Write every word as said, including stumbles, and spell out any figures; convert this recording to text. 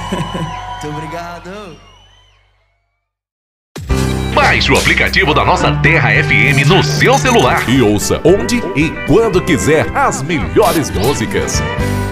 Muito obrigado. Baixe o aplicativo da Nossa Terra F M no seu celular e ouça onde e quando quiser as melhores músicas.